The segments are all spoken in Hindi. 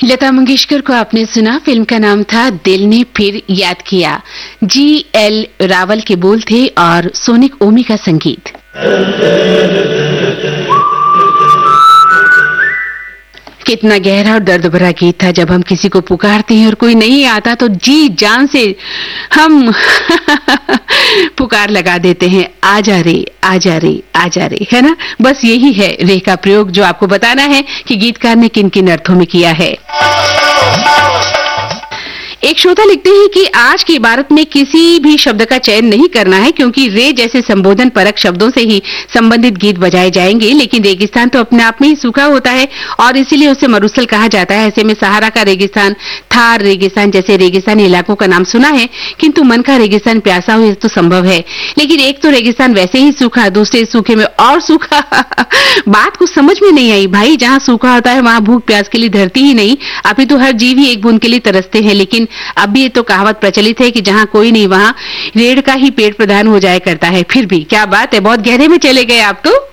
लता मंगेशकर को आपने सुना, फिल्म का नाम था दिल ने फिर याद किया। जी.एल. रावल के बोल थे और सोनिक ओमी का संगीत। कितना गहरा और दर्द भरा गीत था। जब हम किसी को पुकारते हैं और कोई नहीं आता तो जी जान से हम पुकार लगा देते हैं, आजा रे आजा रे आजा रे, है ना। बस यही है रे का प्रयोग जो आपको बताना है कि गीतकार ने किन किन अर्थों में किया है। एक श्रोता लिखते हैं कि आज की इबारत में किसी भी शब्द का चयन नहीं करना है क्योंकि रे जैसे संबोधन परक शब्दों से ही संबंधित गीत बजाए जाएंगे, लेकिन रेगिस्तान तो अपने आप में ही सूखा होता है और इसीलिए उसे मरुस्थल कहा जाता है। ऐसे में सहारा का रेगिस्तान, थार रेगिस्तान जैसे रेगिस्तानी इलाकों का नाम सुना है, किंतु मन का रेगिस्तान प्यासा हो तो संभव है। लेकिन एक तो रेगिस्तान वैसे ही सूखा, दूसरे सूखे में और सूखा बात कुछ समझ में नहीं आई भाई। जहां सूखा होता है वहां भूख प्यास के लिए धरती ही नहीं, अभी तो हर जीव ही एक बूंद के लिए तरसते हैं। लेकिन अब भी ये तो कहावत प्रचलित है कि जहां कोई नहीं वहां रेड़ का ही पेट प्रधान हो जाया करता है। फिर भी क्या बात है, बहुत गहरे में चले गए आप तो।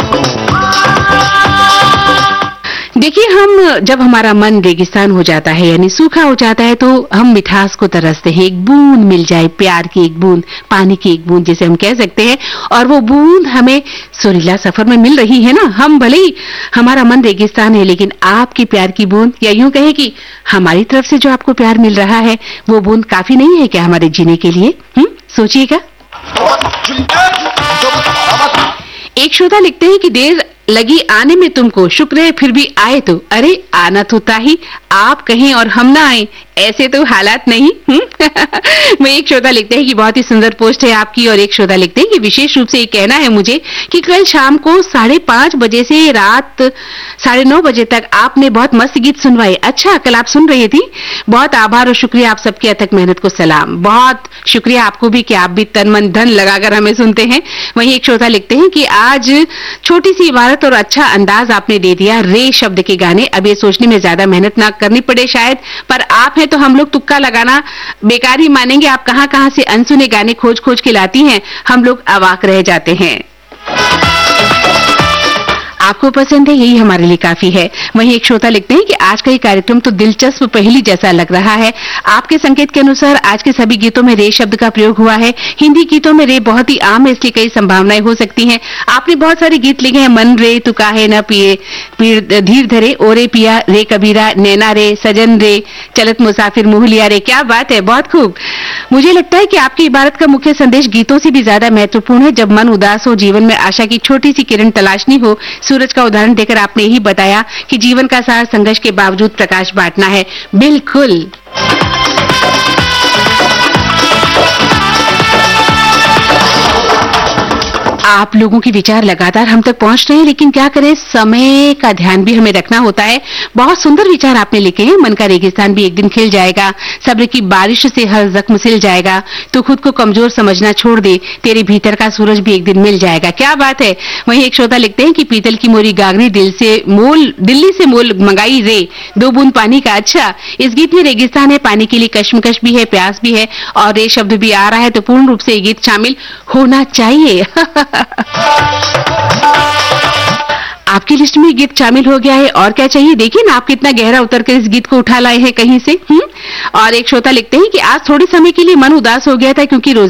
देखिए, हम जब हमारा मन रेगिस्तान हो जाता है यानी सूखा हो जाता है तो हम मिठास को तरसते हैं। एक बूंद मिल जाए, प्यार की एक बूंद, पानी की एक बूंद जिसे हम कह सकते हैं, और वो बूंद हमें सुरीला सफर में मिल रही है ना। हम भले ही हमारा मन रेगिस्तान है लेकिन आपकी प्यार की बूंद, या यूं कहे कि हमारी तरफ से जो आपको प्यार मिल रहा है वो बूंद काफी नहीं है क्या हमारे जीने के लिए? सोचिएगा। एक श्रोता लिखते हैं कि देर लगी आने में तुमको, शुक्र है फिर भी आए तो। अरे आना तो था ही, आप कहें और हम ना आए, ऐसे तो हालात नहीं। मैं एक श्रोता लिखते हैं कि बहुत ही सुंदर पोस्ट है आपकी, और एक श्रोता लिखते हैं कि विशेष रूप से ये कहना है मुझे कि कल शाम को 5:30 बजे से रात 9:30 बजे तक आपने बहुत मस्त गीत सुनवाए। अच्छा, कल आप सुन रही थी। बहुत आभार और शुक्रिया, आप सबकी अथक मेहनत को सलाम। बहुत शुक्रिया आपको भी कि आप भी तन मन धन लगाकर हमें सुनते हैं। वहीं एक श्रोता लिखते हैं कि आज छोटी सी इबारत और अच्छा अंदाज आपने दे दिया, रे शब्द के गाने। अब ये सोचने में ज्यादा मेहनत ना करनी पड़े शायद, पर आप हैं तो हम लोग तुक्का लगाना बेकार ही मानेंगे। आप कहां कहां से अनसुने गाने खोज खोज के लाती हैं, हम लोग अवाक रह जाते हैं। आपको पसंद है, यही हमारे लिए काफी है। वहीं एक श्रोता लिखते हैं कि आज का ये कार्यक्रम तो दिलचस्प पहेली जैसा लग रहा है। आपके संकेत के अनुसार आज के सभी गीतों में रे शब्द का प्रयोग हुआ है। हिंदी गीतों में रे बहुत ही आम है, इसलिए कई संभावनाएं हो सकती हैं। आपने बहुत सारे गीत लिखे हैं, मन रे, तू काहे न पिए, पीर धीर धरे, ओरे पिया, रे कबीरा, नैना रे, सजन रे, चलत मुसाफिर, मुँह लिया रे। क्या बात है, बहुत खूब। मुझे लगता है कि आपकी इबारत का मुख्य संदेश गीतों से भी ज्यादा महत्वपूर्ण है। जब मन उदास हो, जीवन में आशा की छोटी सी किरण तलाशनी हो, सूरज का उदाहरण देकर आपने यही बताया कि जीवन का सारा संघर्ष के बावजूद प्रकाश बांटना है। बिल्कुल। आप लोगों के विचार लगातार हम तक पहुंच रहे हैं, लेकिन क्या करें, समय का ध्यान भी हमें रखना होता है। बहुत सुंदर विचार आपने लिखे हैं। मन का रेगिस्तान भी एक दिन खिल जाएगा, सब्र की बारिश से हर जख्म सिल जाएगा, तो खुद को कमजोर समझना छोड़ दे, तेरे भीतर का सूरज भी एक दिन मिल जाएगा। क्या बात है। वहीं एक श्रोता लिखते हैं कि पीतल की मोरी गागरी दिल्ली से मोल मंगाई रे, 2 बूंद पानी का। अच्छा, इस गीत में रेगिस्तान है, पानी के लिए कश्मकश भी है, प्यास भी है, और रे शब्द भी आ रहा है, तो पूर्ण रूप से ये गीत शामिल होना चाहिए। आपकी लिस्ट में गीत शामिल हो गया है, और क्या चाहिए। देखिए ना, आप कितना गहरा उतर कर इस गीत को उठा लाए हैं कहीं से। और एक श्रोता लिखते हैं कि आज थोड़े समय के लिए मन उदास हो गया था क्योंकि रोज